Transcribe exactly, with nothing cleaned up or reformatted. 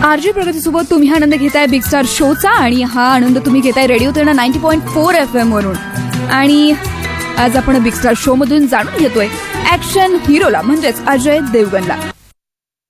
RJ प्रगतीसोबत तुम्ही आनंद घेताय big star शोचा आणि हा आनंद तुम्ही घेताय radio Terna ninety point four F M वरून. आणि आज आपण बिग स्टार शो मधून जाणून घेतोय ऍक्शन हिरोला म्हणजेच अजय देवगणला.